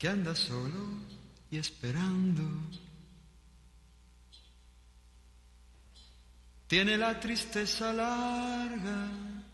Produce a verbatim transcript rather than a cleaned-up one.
que anda solo y esperando. Tiene la tristeza larga